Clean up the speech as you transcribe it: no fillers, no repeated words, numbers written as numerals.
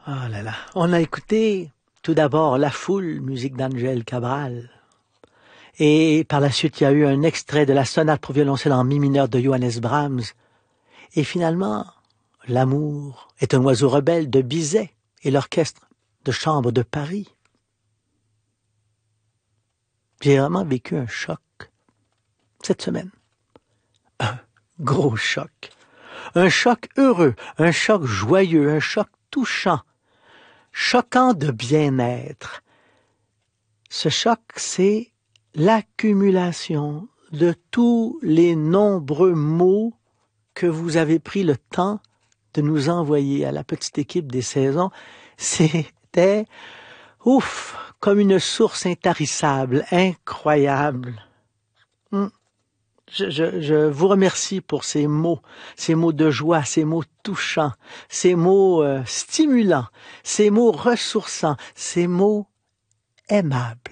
Oh là là. On a écouté tout d'abord La Foule, musique d'Angel Cabral. Et par la suite, il y a eu un extrait de la sonate pour violoncelle en mi mineur de Johannes Brahms. Et finalement, L'amour est un oiseau rebelle de Bizet et l'orchestre de chambre de Paris. J'ai vraiment vécu un choc cette semaine. Un gros choc. Un choc heureux, un choc joyeux, un choc touchant, choquant de bien-être. Ce choc, c'est l'accumulation de tous les nombreux mots que vous avez pris le temps de nous envoyer à la petite équipe des saisons. C'était, comme une source intarissable, incroyable. Je vous remercie pour ces mots de joie, ces mots touchants, ces mots stimulants, ces mots ressourçants, ces mots aimables.